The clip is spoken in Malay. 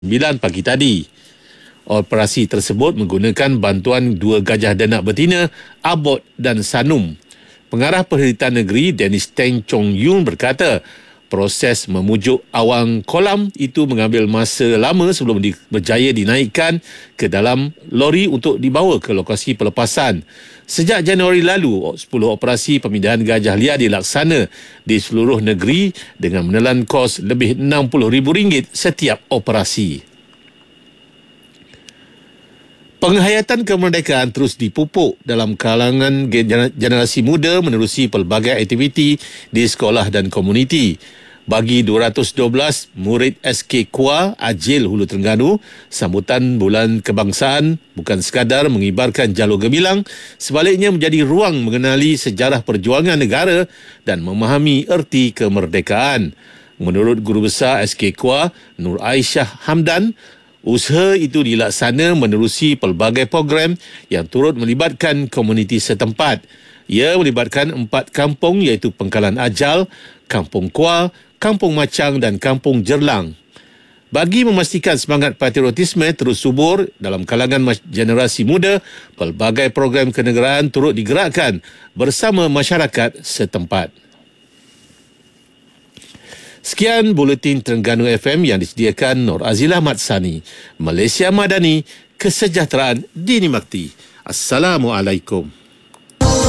9 pagi tadi. Operasi tersebut menggunakan bantuan 2 gajah denak betina, Abot dan Sanum. Pengarah Perkhidmatan Negeri Dennis Teng Chong Yung berkata, proses memujuk awang kolam itu mengambil masa lama sebelum berjaya dinaikkan ke dalam lori untuk dibawa ke lokasi pelepasan. Sejak Januari lalu, 10 operasi pemindahan gajah liar dilaksana di seluruh negeri dengan menelan kos lebih RM60,000 setiap operasi. Penghayatan kemerdekaan terus dipupuk dalam kalangan generasi muda menerusi pelbagai aktiviti di sekolah dan komuniti. Bagi 212 murid SK KUA Ajil Hulu Terengganu, sambutan Bulan Kebangsaan bukan sekadar mengibarkan jalur gemilang, sebaliknya menjadi ruang mengenali sejarah perjuangan negara dan memahami erti kemerdekaan. Menurut Guru Besar SK KUA, Nur Aisyah Hamdan, usaha itu dilaksana menerusi pelbagai program yang turut melibatkan komuniti setempat. Ia melibatkan 4 kampung iaitu Pengkalan Ajal, Kampung Kuar, Kampung Macang dan Kampung Jerlang. Bagi memastikan semangat patriotisme terus subur dalam kalangan generasi muda, pelbagai program kenegaraan turut digerakkan bersama masyarakat setempat. Sekian Buletin Terengganu FM yang disediakan Nur Azilah Matsani. Malaysia Madani, kesejahteraan dinikmati. Assalamualaikum.